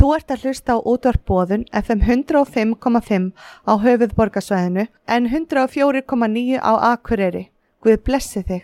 Þú ert að hlusta á útvarp Boðun FM 105,5 á höfuðborgarsvæðinu en 104,9 á Akureyri. Guð blessi þig.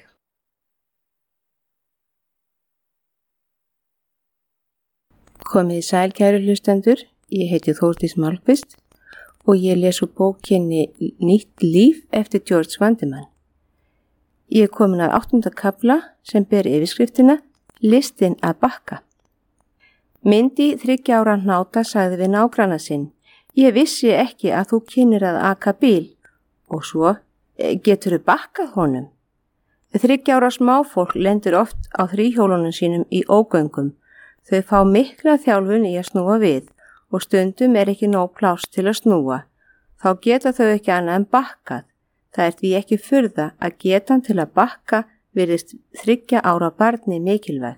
Komið sæl kæru hlustendur, ég heiti Þórdís Málkvist og ég les úr bókinni Nýtt líf eftir George Vandeman. Ég er komin að 8. kafla sem ber yfirskriftina Listin að bakka. Myndi 3 ára hnáta sagði við nágranna sinn, ég vissi ekki að þú kynnir að aka bíl og svo geturðu bakkað honum. 3 ára smáfólk lendir oft á þríhjólunum sínum í ógöngum. Þau fá mikla þjálfun í að snúa við og stundum er ekki nóg pláss til að snúa. Þá geta þau ekki annað en bakkað. Það er því ekki furða að getan til að bakka virðist 3 ára barni mikilvæg.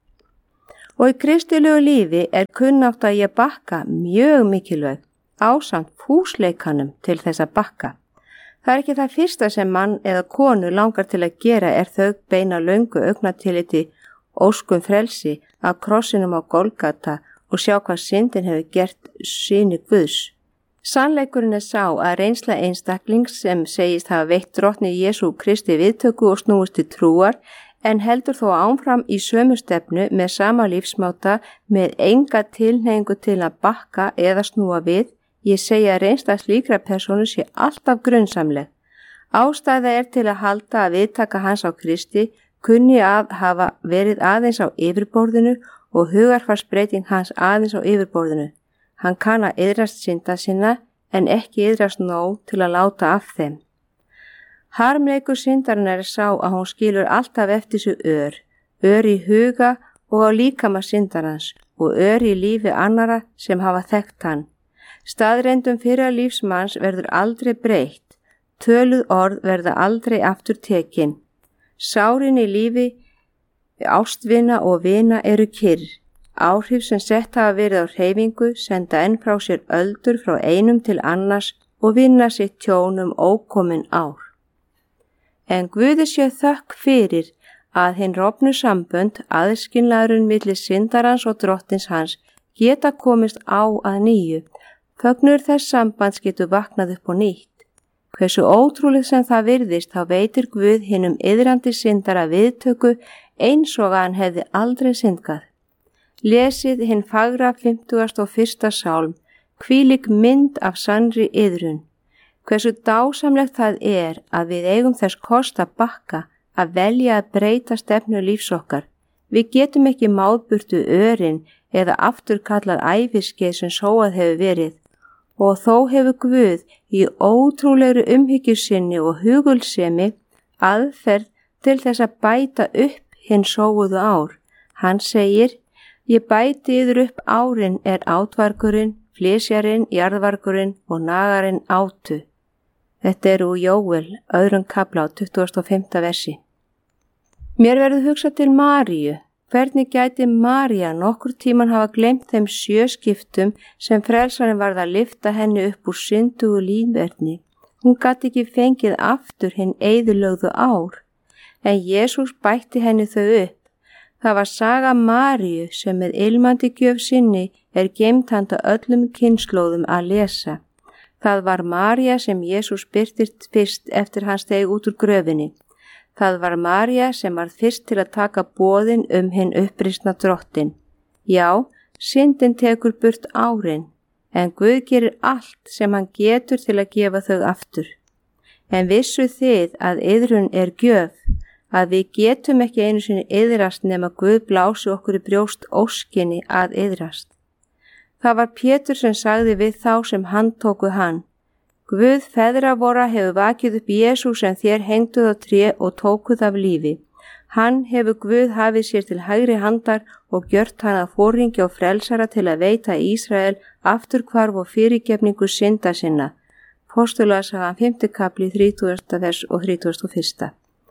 Og í kristilegu lífi er kunnátt að ég bakka mjög mikilvæg ásamt fúsleikanum til þess að bakka. Það er ekki það fyrsta sem mann eða konu langar til að gera er þau beina löngu augnatilliti óskum frelsi af krossinum á Golgata og sjá hvað syndin hefur gert syni Guðs. Sannleikurinn er sá að reynsla einstaklings sem segist hafa veitt drottni Jesú Kristi viðtöku og snúist til trúar en heldur þó áfram í sömu stefnu með sama lífsmáta með enga tilhneigingu til að bakka eða snúa við. Ég segja að reynsla slíkra persónu sé alltaf grunnsamleg. Ástæða er til að halda að viðtaka hans á Kristi kunni að hafa verið aðeins á yfirborðinu og hugarfarsbreyting hans aðeins á yfirborðinu. Hann kann að iðrast synda sinna en ekki iðrast nóg til að láta af þeim. Harmleikur syndarinnar er sá að hún skilur alltaf eftir sig ör í huga og á líkama syndarans og ör í lífi annara sem hafa þekkt hann. Staðreyndum fyrra lífsmanns verður aldrei breytt, töluð orð verða aldrei aftur tekin. Sárin í lífi, ástvina og vina eru kyrr. Áhrif sem sett hafa verið á hreyfingu senda enn frá sér öldur frá einum til annars og vinna sitt tjón ókomin ár. En Guði sé þökk fyrir að hinn rofnu sambönd, aðskilnaðurinn milli syndarans og drottins hans geta komist á að nýju. Fögnur þess sambands getur vaknað upp á nýtt. Hversu ótrúlega sem það virðist þá veitir Guð hinum iðrandi syndara viðtöku eins og hann hefði aldrei syndgað. Lesið hinn fagra 51. sálm, hvílík mynd af sannri iðrun. Hversu dásamlegt það er að við eigum þess kost að bakka, að velja að breyta stefnu lífs okkar. Við getum ekki máðburtu örin eða afturkallað æviskeið sem sóað hefur verið. Og þó hefur Guð í ótrúlegri umhyggju sinni og hugulsemi aðferð til þess að bæta upp hinn sóuðu ár. Hann segir, ég bæti yður upp árin átvargurinn, flysjarinn, jarðvargurinn og nagarinn átu. Þetta er úr Jóel, 2. kafla á 25. versi. Mér verður hugsað til Maríu. Hvernig gæti María nokkur tíman hafa gleymt þeim 7 skiptum sem frelsarinn varð að lyfta henni upp úr syndugu lífverðni. Hún gat ekki fengið aftur hinn eyðilögðu ár, en Jesús bætti henni þau upp. Það var saga Maríu sem með ilmandi gjöf sinni er geymd handa öllum kynslóðum að lesa. Það var María sem Jesús birtist fyrst eftir hann steig út úr gröfinni. Það var María sem var fyrst til að taka boðin hinn upprisna drottin. Já, syndin tekur burt árin, en Guð gerir allt sem hann getur til að gefa þau aftur. En vissu þið að iðrun er gjöf, að við getum ekki einu sinni iðrast nema Guð blási okkur í brjóst óskinni að iðrast. Það var Pétur sem sagði við þá sem handtóku hann. Guð feðra vora hefur vakið upp Jesú sem þér hengduð á tré og tókuð af lífi. Hann hefur Guð hafið sér til hægri handar og gjört hann að forringi og frelsara til að veita Ísrael afturhvarf og fyrirgefningu synda sinna. Postulasagan 5. kapli 30. vers og 31.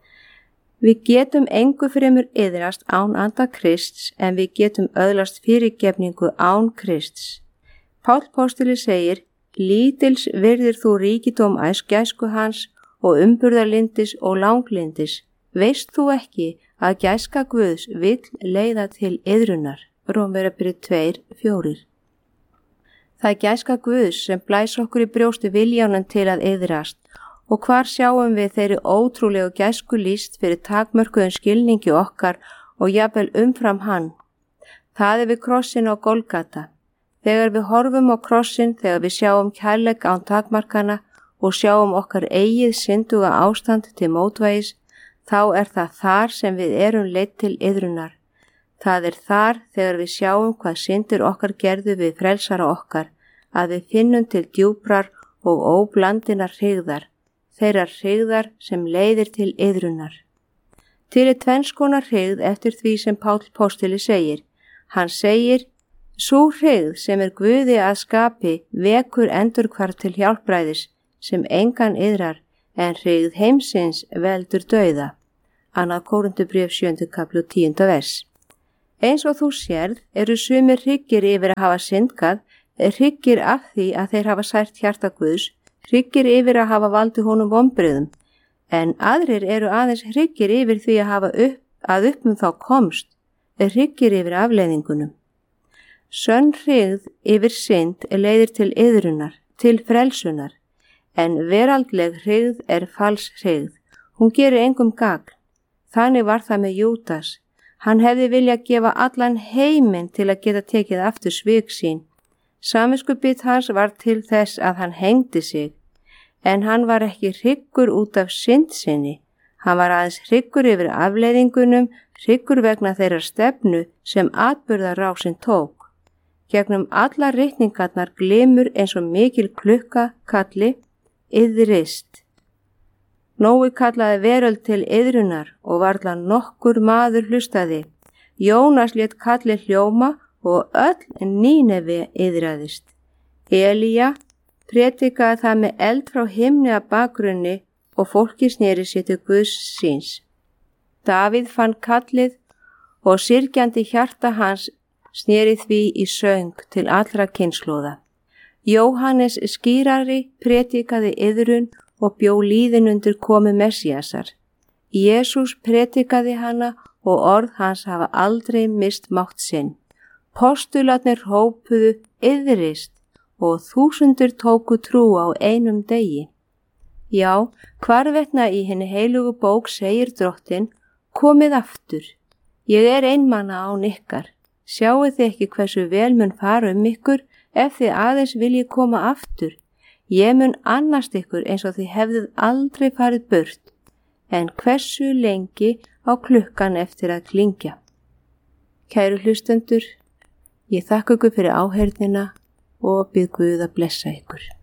Við getum engu fremur iðrast án anda Krists en við getum öðlast fyrirgefningu án Krists. Páll postuli segir, lítils virðir þú ríkidóm gæsku hans og umburðarlyndis og langlindis. Veist þú ekki að gæska Guðs vill leiða til iðrunar? Rómverjabréf 2:4. Það er gæska Guðs sem blæs okkur í brjósti viljanum til að iðrast og hvar sjáum við þeirri ótrúlegu gæsku lýst fyrir takmörkuðum skilningi okkar og jafnvel umfram hann. Það er við krossin á Golgata. Þegar við horfum á krossin, þegar við sjáum kærleik án takmarkana og sjáum okkar eigið synduga ástand til mótvægis, þá er það þar sem við erum leidd til iðrunar. Það er þar þegar við sjáum hvað syndir okkar gerðu við frelsara okkar, að við finnum til djúprar og óblandinar hryggðar, þeirrar hryggðar sem leiðir til iðrunar. Til er tvenns konar hryggð eftir því sem Páll postuli segir. Hann segir, sú hryggð sem er Guði að skapi vekur endurhvarf til hjálpræðis sem engan iðrar, en hryggð heimsins veldur dauða. 2. Kórinthubréf 7. kapli 10. vers. Eins og þú sérð eru sumir hryggir yfir að hafa syndgað, hryggir af því að þeir hafa sært hjarta Guðs, hryggir yfir að hafa valdið honum vonbrigðum, en aðrir eru aðeins hryggir yfir því að hafa upp þá komst, hryggir yfir afleiðingunum. Sönn hryggð yfir synd leiðir til iðrunar, til frelsunar, en veraldleg hryggð er fals hryggð. Hún gerir engum gagn. Þannig var það með Júdas. Hann hefði viljað gefa allan heiminn til að geta tekið aftur svik sín. Samviskubit hans var til þess að hann hengdi sig, en hann var ekki hryggur út af synd sinni. Hann var aðeins hryggur yfir afleiðingunum, hryggur vegna þeirra stefnu sem atburðarásin tók. Gegnum alla ritningarnar glimur eins og mikil klukka kalli, iðrist. Nói kallaði veröld til iðrunar og varla nokkur maður hlustaði. Jónas lét kalli hljóma og öll Nínevi iðraðist. Elía predikaði það með eld frá himni að bakgrunni og fólki sneri sér til Guðs síns. Davíð fann kallið og syrgjandi hjarta hans sneri því í söng til allra kynslóða. Jóhannes skýrari predikaði iðrun og bjó líðin undir komu Messíasar. Jesús predikaði hana og orð hans hafa aldrei mist mátt sinn. Postularnir hópuðu iðrist og þúsundir tóku trú á einum degi. Já, hvarvetna í hinni heilugu bók segir Drottinn, komið aftur. Ég er einmana án ykkar. Sjáið þið ekki hversu vel mun fara ykkur ef þið aðeins viljið koma aftur. Ég mun annast ykkur eins og þið hefðið aldrei farið burt, en hversu lengi á klukkan eftir að klingja. Kæru hlustendur, ég þakka ykkur fyrir áheyrnina og bið Guð að blessa ykkur.